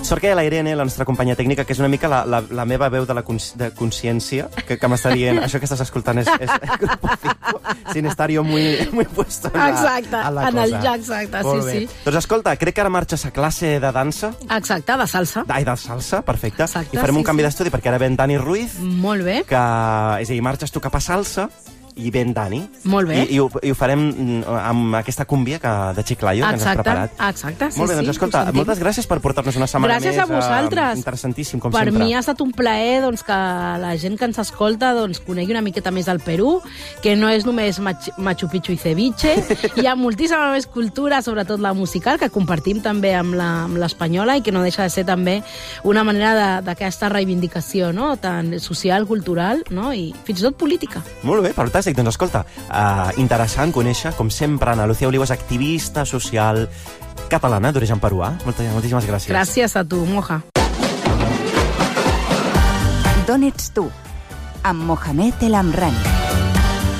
Sort que hi ha la Irene, la nostra companya tècnica, que és una mica la meva veu de consciència, que m'està dient, això que estàs escoltant és Grupo 5, sin estar yo muy puesto a la cosa. Exacte, sí. Doncs escolta, crec que ara marxes a classe de dansa. Exacte, de salsa. De salsa, perfecte. Exacte, i farem un canvi d'estudi, perquè ara ven Dani Ruiz. Molt bé. És a dir, marxes tu cap a salsa, i ben Dani. Molt bé. I ho farem amb aquesta cúmbia de Chiclayo que ens has preparat. Exacte, sí. Molt bé, doncs escolta, moltes gràcies per portar-nos una setmana més. Gràcies a vosaltres. Interessantíssim, com sempre. Per mi ha estat un plaer que la gent que ens escolta conegui una miqueta més del Perú, que no és només Machu Picchu i ceviche, hi ha moltíssima més cultura, sobretot la musical, que compartim també amb l'espanyola i que no deixa de ser també una manera d'aquesta reivindicació, no? Tant social, cultural, no? I fins i tot política. Molt bé, fantàstic. Doncs escolta, interessant conèixer, com sempre, Ana Lucía Olivo és activista social catalana d'origen peruà. Moltíssimes gràcies. Gràcies a tu, Moja. D'on ets tu? Amb Mohamed El Amrani.